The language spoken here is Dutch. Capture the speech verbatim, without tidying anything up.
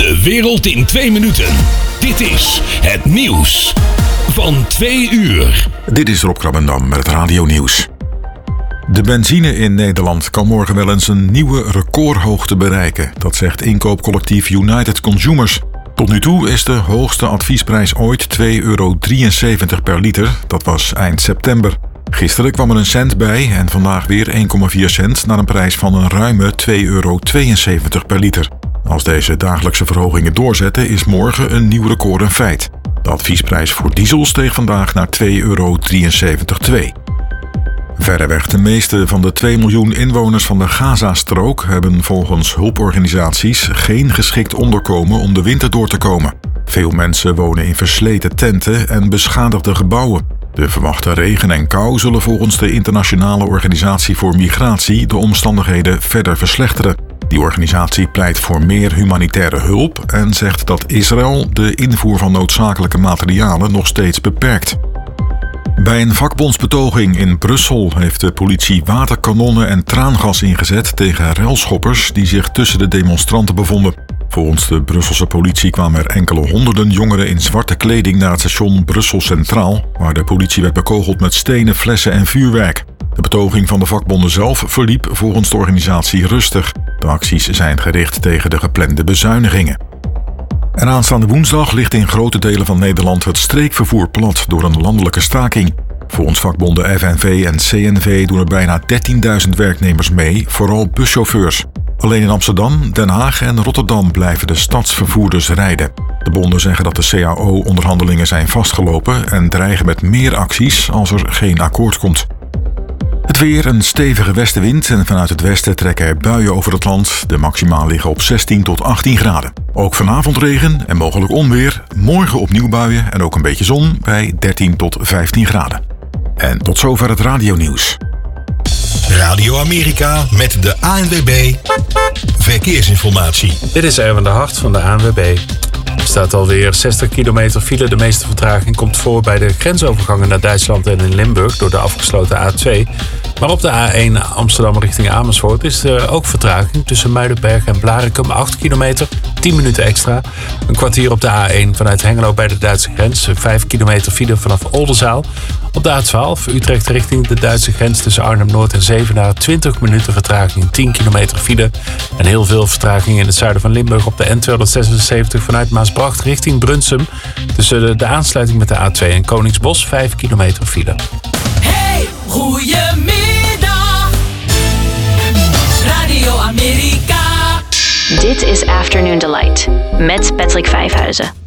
De wereld in twee minuten. Dit is het nieuws van twee uur. Dit is Rob Krabbendam met het Radio Nieuws. De benzine in Nederland kan morgen wel eens een nieuwe recordhoogte bereiken. Dat zegt inkoopcollectief United Consumers. Tot nu toe is de hoogste adviesprijs ooit twee euro drieënzeventig per liter. Dat was eind september. Gisteren kwam er een cent bij en vandaag weer één komma vier cent... naar een prijs van een ruime twee euro tweeënzeventig per liter. Als deze dagelijkse verhogingen doorzetten, is morgen een nieuw record een feit. De adviesprijs voor diesel steeg vandaag naar twee euro drieënzeventig komma twee. Verreweg de meeste van de twee miljoen inwoners van de Gaza-strook hebben volgens hulporganisaties geen geschikt onderkomen om de winter door te komen. Veel mensen wonen in versleten tenten en beschadigde gebouwen. De verwachte regen en kou zullen volgens de Internationale Organisatie voor Migratie de omstandigheden verder verslechteren. Die organisatie pleit voor meer humanitaire hulp en zegt dat Israël de invoer van noodzakelijke materialen nog steeds beperkt. Bij een vakbondsbetoging in Brussel heeft de politie waterkanonnen en traangas ingezet tegen relschoppers die zich tussen de demonstranten bevonden. Volgens de Brusselse politie kwamen er enkele honderden jongeren in zwarte kleding naar het station Brussel Centraal, waar de politie werd bekogeld met stenen, flessen en vuurwerk. De betoging van de vakbonden zelf verliep volgens de organisatie rustig. De acties zijn gericht tegen de geplande bezuinigingen. En aanstaande woensdag ligt in grote delen van Nederland het streekvervoer plat door een landelijke staking. Volgens vakbonden F N V en C N V doen er bijna dertienduizend werknemers mee, vooral buschauffeurs. Alleen in Amsterdam, Den Haag en Rotterdam blijven de stadsvervoerders rijden. De bonden zeggen dat de C A O-onderhandelingen zijn vastgelopen en dreigen met meer acties als er geen akkoord komt. Het weer, een stevige westenwind en vanuit het westen trekken er buien over het land. De maximaal liggen op zestien tot achttien graden. Ook vanavond regen en mogelijk onweer. Morgen opnieuw buien en ook een beetje zon bij dertien tot vijftien graden. En tot zover het radionieuws. Radio Amerika met de A N W B Verkeersinformatie. Dit is Erwin de Hart van de A N W B. Er staat alweer zestig kilometer file. De meeste vertraging komt voor bij de grensovergangen naar Duitsland en in Limburg door de afgesloten A twee. Maar op de A één Amsterdam richting Amersfoort is er ook vertraging tussen Muidenberg en Blaricum. acht kilometer, tien minuten extra. Een kwartier op de A één vanuit Hengelo bij de Duitse grens. vijf kilometer file vanaf Oldenzaal. Op de A twaalf Utrecht richting de Duitse grens tussen Arnhem-Noord en Zevenaar. twintig minuten vertraging, tien kilometer file. En heel veel vertraging in het zuiden van Limburg op de N tweehonderdzesenzeventig vanuit Maasbracht richting Brunsum. Tussen de, de aansluiting met de A twee en Koningsbos vijf kilometer file. Hey, goeiemiddag. Radio Amerika. Dit is Afternoon Delight met Patrick Vijfhuizen.